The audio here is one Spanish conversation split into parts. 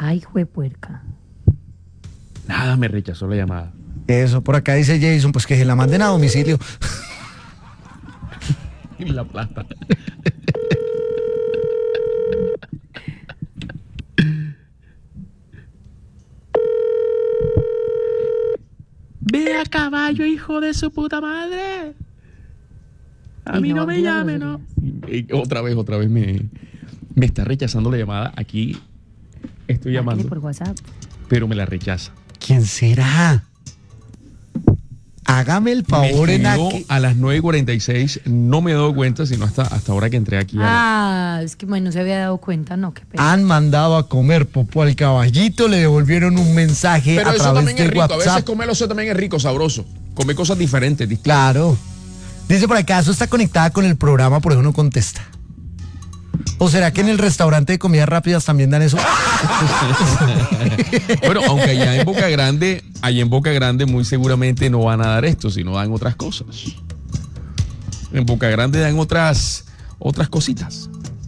Ay, juepuerca. Nada, me rechazó la llamada. Eso, por acá dice Jason, pues que se la manden a domicilio. Y la plata. Ve a caballo, hijo de su puta madre. A mí no me llame, ¿no? Otra vez me está rechazando la llamada. Aquí estoy llamando. Por WhatsApp. Pero me la rechaza. ¿Quién será? Hágame el favor me en escribió a las 9:46. No me he dado cuenta, sino hasta ahora que entré aquí. Es que bueno, no se había dado cuenta, no, qué pena. Han mandado a comer popó al caballito, le devolvieron un mensaje Pero a eso través también de es rico. WhatsApp. A veces comerlo eso también es rico, sabroso. Come cosas diferentes. Claro. Dice por acá, eso está conectada con el programa, por eso no contesta. ¿O será que en el restaurante de comidas rápidas también dan eso? Bueno, aunque allá en Boca Grande muy seguramente no van a dar esto, sino dan otras cosas. En Boca Grande dan otras cositas.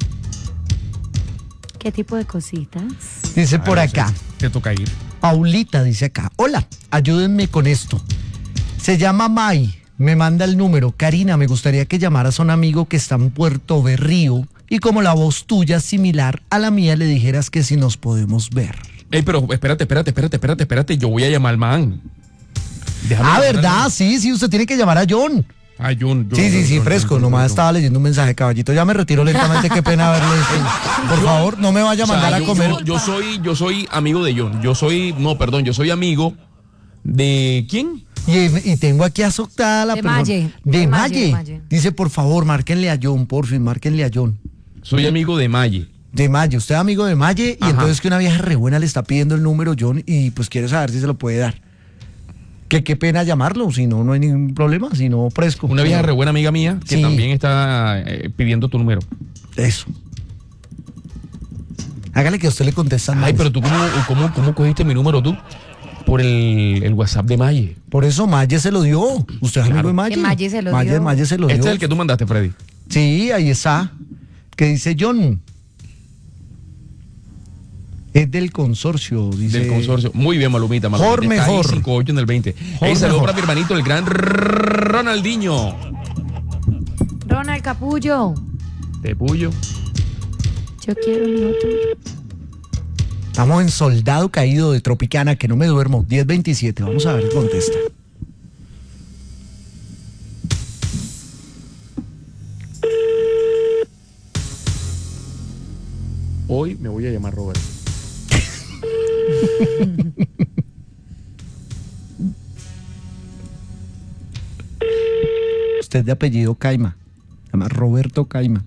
¿Qué tipo de cositas? Dice por acá. Te toca ir. Paulita dice acá, hola, ayúdenme con esto. Se llama May, me manda el número. Karina, me gustaría que llamaras a un amigo que está en Puerto Berrío y como la voz tuya es similar a la mía, le dijeras que si nos podemos ver. Pero espérate, yo voy a llamar al man. ¿Verdad? Sí, usted tiene que llamar a John. John. Sí, fresco, nomás estaba leyendo un mensaje, caballito. Ya me retiro lentamente, qué pena haberle. Por favor, no me vaya a mandar a comer. Yo soy amigo de John. Yo soy amigo de ¿quién? Y tengo aquí azotada la persona. De Maye. Dice, por favor, márquenle a John, márquenle a John. Soy amigo de Maye. De Maye, usted es amigo de Maye. Y entonces que una vieja re buena le está pidiendo el número, John, y pues quiere saber si se lo puede dar. Que qué pena llamarlo, si no hay ningún problema, si no fresco. Una vieja re buena amiga mía que también está pidiendo tu número. Eso. Hágale que a usted le contesta. Ay, pero tú, ¿cómo cogiste mi número tú? Por el WhatsApp de Maye. Por eso Maye se lo dio. Usted es amigo de Maye. Que Maye se lo dio. Maye se lo dio. Este es el que tú mandaste, Freddy. Sí, ahí está. Que dice John. Es del consorcio, dice. Del consorcio. Muy bien, Malumita. Mejor. 5-8 en el 20. Saludos para mi hermanito, el gran Ronaldinho. Ronald Capullo. Te puyo. Yo quiero un hijo tuyo. Estamos en Soldado Caído de Tropicana, que no me duermo. 10:27. Vamos a ver qué contesta. Hoy me voy a llamar Robert. Usted de apellido Caima. Se llama Roberto Caima.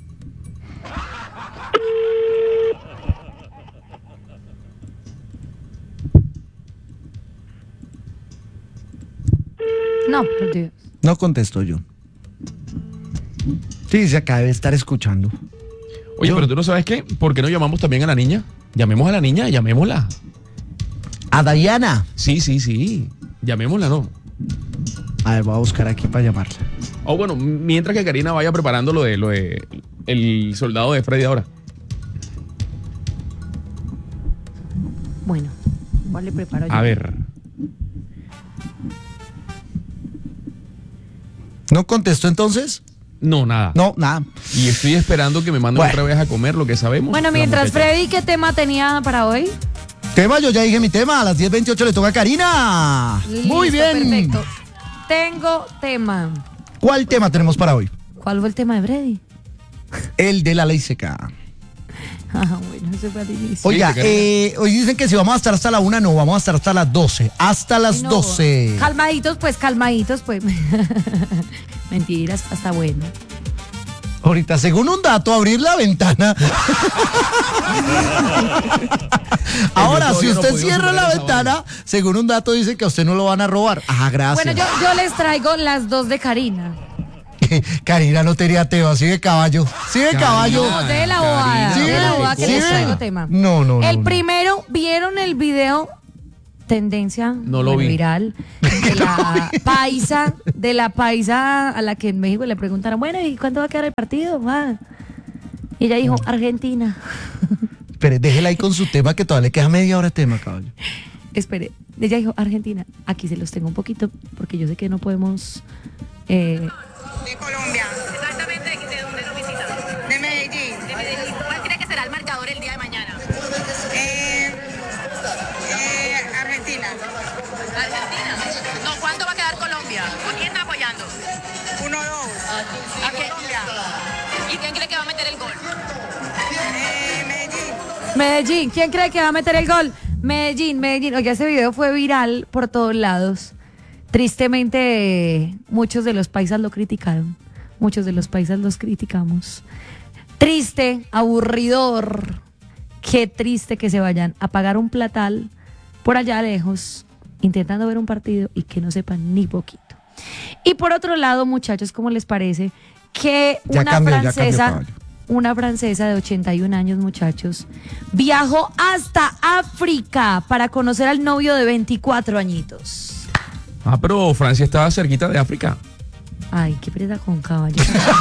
No, por Dios. No contestó yo. Sí, se acaba de estar escuchando. Oye, pero tú no sabes qué. ¿Por qué no llamamos también a la niña? Llamemos a la niña, llamémosla. ¿A Dayana? Sí. Llamémosla, ¿no? A ver, voy a buscar aquí para llamarla. Bueno, mientras que Karina vaya preparando lo de el soldado de Freddy ahora. Bueno, igual le preparo yo. A ver. ¿No contestó entonces? No, nada. No, nada. Y estoy esperando que me manden otra vez a comer lo que sabemos. Bueno, mientras Freddy, ¿qué tema tenía para hoy? Tema, yo ya dije mi tema. A las 10:28 le toca a Karina. Listo, muy bien. Perfecto. Tengo tema. ¿Cuál tema tenemos para hoy? ¿Cuál fue el tema de Freddy? El de la ley seca. Bueno, ese fue al inicio. Oiga, hoy dicen que si vamos a estar hasta la 1, no, vamos a estar hasta las 12. Hasta las 12. Calmaditos, pues. Mentiras, hasta bueno. Ahorita, según un dato, abrir la ventana. Ahora, si usted cierra la ventana, según un dato dice que a usted no lo van a robar. Ah, gracias. Bueno, yo les traigo las dos de Karina. Karina no tenía tema, sigue caballo. Sigue caballo. No, de la bobada. Sí, De la bobada que sí. les traigo tema. No. El primero, ¿vieron el video tendencia? No lo vi. Viral. De la paisa a la que en México le preguntaron, bueno, ¿y cuánto va a quedar el partido? Y ella dijo, Argentina. Espere, déjela ahí con su tema que todavía le queda media hora de tema, caballo. Espere, ella dijo Argentina. Aquí se los tengo un poquito porque yo sé que no podemos. De Colombia. Exactamente, ¿de dónde lo visitan? De Medellín. De Medellín. ¿Cuál cree que será el marcador el día de mañana? Argentina. ¿Argentina? No, ¿cuánto va a quedar Colombia? ¿A quién está apoyando? 1-2. ¿A Colombia? ¿Y quién cree que va a meter el gol? Medellín. Medellín. ¿Quién cree que va a meter el gol? Medellín. Oye, ese video fue viral por todos lados. Tristemente, muchos de los paisas lo criticaron. Muchos de los paisas los criticamos. Triste, aburridor. Qué triste que se vayan a pagar un platal por allá lejos, intentando ver un partido y que no sepan ni poquito. Y por otro lado, muchachos, ¿cómo les parece que una francesa de 81 años, muchachos, viajó hasta África para conocer al novio de 24 añitos? Ah, pero Francia estaba cerquita de África. Ay, qué presa con caballo.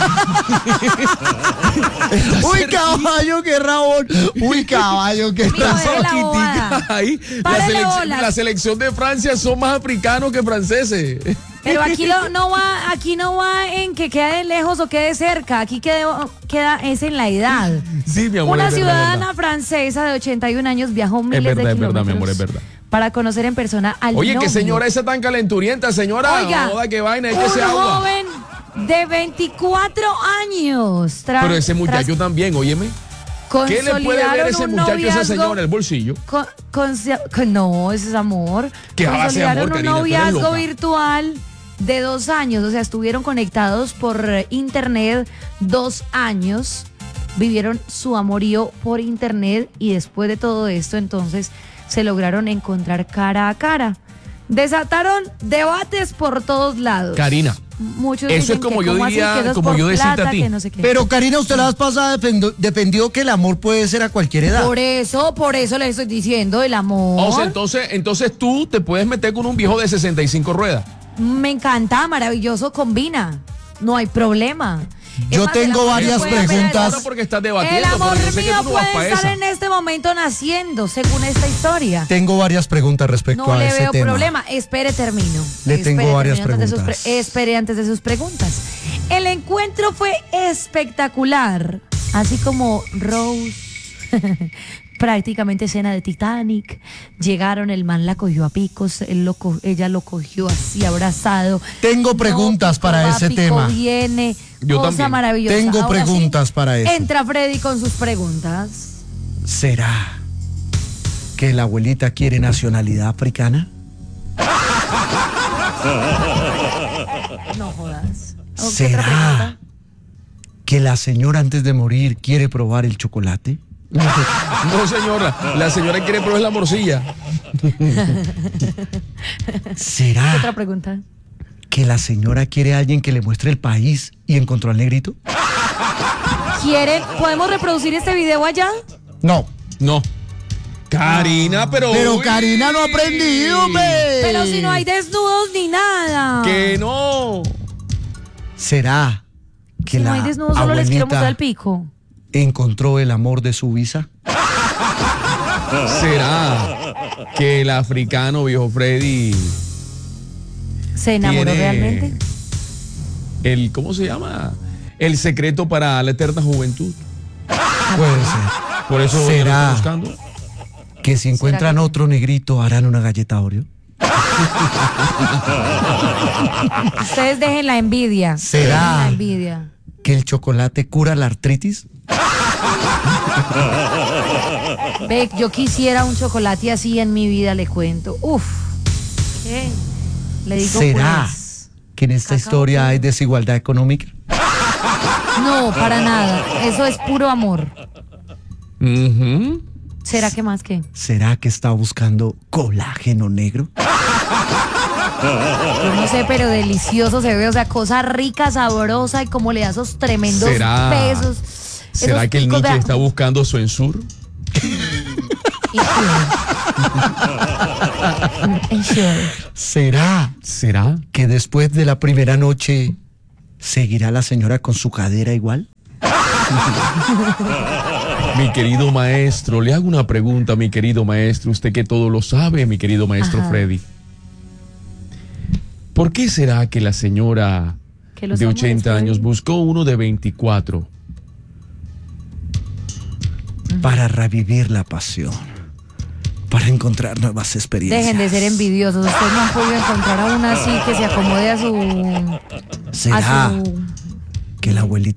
Uy, caballo, qué rabón. Uy, caballo, qué Mijo, deje la bobada. Ahí, Párale bolas. la selección de Francia son más africanos que franceses. Pero aquí no va en que quede lejos o quede cerca. Aquí queda es en la edad. Sí, mi amor. Una es verdad, ciudadana es verdad. francesa de 81 años viajó miles de kilómetros. Es verdad, mi amor, es verdad. Para conocer en persona al Oye, novio. qué señora esa tan calenturienta, señora. Oiga, Joda, qué vaina, un échese agua. joven de 24 años. Pero ese muchacho también, óyeme. ¿Qué le puede ver ese muchacho a esa señora en el bolsillo? No, ese es amor. ¿Qué base de amor, Consolidaron un Karina? Tú eres noviazgo loca. virtual de 2 años. O sea, estuvieron conectados por internet 2 años. Vivieron su amorío por internet y después de todo esto, entonces, se lograron encontrar cara a cara. Desataron debates por todos lados. Karina, Muchos eso dicen es como que yo cómo así, diría, que eso es como por yo decirte plata, a ti. que no sé qué. Pero Karina, usted la vez pasada defendió que el amor puede ser a cualquier edad. Por eso les estoy diciendo el amor. o sea, entonces tú te puedes meter con un viejo de 65 ruedas. Me encanta, maravilloso, combina. No hay problema. Yo Es más, el tengo amor varias puede haber- preguntas. Ahora porque estás El debatiendo, amor porque yo sé que mío tú no vas puede para estar esa. en este momento naciendo, según esta historia. Tengo varias preguntas respecto No a le ese veo tema. problema. Espere, termino. Le tengo varias termino antes de sus preguntas. espere antes de sus preguntas. El encuentro fue espectacular. Así como Rose, prácticamente escena de Titanic. Llegaron, el man la cogió a picos, ella lo cogió así abrazado. Tengo preguntas para pico va, ese pico tema. Viene, Yo cosa también. maravillosa. Tengo Ahora preguntas para eso. Entra Freddy con sus preguntas. ¿Será que la abuelita quiere nacionalidad africana? No jodas. ¿Qué otra ¿Será pregunta? que la señora antes de morir quiere probar el chocolate? No, señora, la señora quiere probar la morcilla. ¿Qué otra ¿Será pregunta? que la señora quiere a alguien que le muestre el país y encontró al negrito? ¿Podemos reproducir este video allá? No. No. Karina, pero. Pero uy, Karina no ha aprendido, ve. Pero si no hay desnudos ni nada. Que no. ¿Será que Si no la hay desnudos, solo les quiero mostrar abuelita el pico. encontró el amor de su visa? ¿Será que el africano viejo Freddy ¿Se enamoró tiene realmente? ¿cómo se llama? El secreto para la eterna juventud. Puede ser. Por eso ya lo ¿Será está buscando. que si encuentran que- otro negrito harán una galleta Oreo? Ustedes dejen la envidia. ¿Será? Dejen la envidia. ¿Que el chocolate cura la artritis? Ve, yo quisiera un chocolate así en mi vida, le cuento. Uf. ¿Qué? Le digo ¿Será pues. que en esta Cacao historia puro. hay desigualdad económica? No, para nada. Eso es puro amor. Ujú. ¿Será que más que? ¿Será que está buscando colágeno negro? Yo no sé, pero delicioso se ve. O sea, cosa rica, sabrosa y como le da esos tremendos ¿Será- pesos. ¿Será esos que el picos Nietzsche de- está buscando su ensur? Ensure. ¿Será que después de la primera noche seguirá la señora con su cadera igual? Mi querido maestro, le hago una pregunta, mi querido maestro, usted que todo lo sabe, mi querido maestro Ajá. Freddy. ¿Por qué será que la señora Que los de amores, 80 Freddy. años buscó uno de 24? Para revivir la pasión, para encontrar nuevas experiencias. Dejen de ser envidiosos. Ustedes no han podido encontrar a una así que se acomode a ¿Será su... que la abuelita